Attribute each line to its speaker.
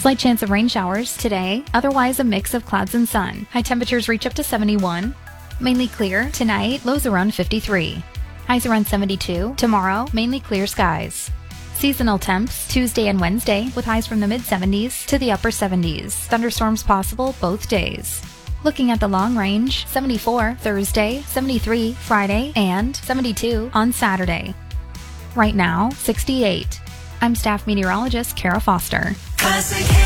Speaker 1: Slight chance of rain showers today, otherwise a mix of clouds and sun. High temperatures reach up to 71. Mainly clear tonight, lows around 53. Highs around 72. Tomorrow, mainly clear skies. Seasonal temps Tuesday and Wednesday with highs from the mid-70s to the upper 70s. Thunderstorms possible both days. Looking at the long range, 74 Thursday, 73 Friday, and 72 on Saturday. Right now, 68. I'm staff meteorologist Kara Foster.